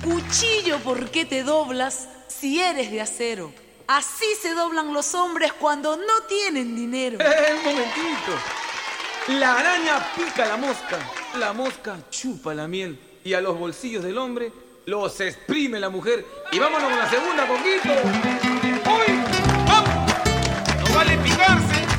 Cuchillo, ¿por qué te doblas si eres de acero? Así se doblan los hombres cuando no tienen dinero. Un momentito. La araña pica la mosca chupa la miel y a los bolsillos del hombre los exprime la mujer. Y vámonos con la segunda, Coquito. ¡Uy! ¡Vamos! ¡No vale picarse!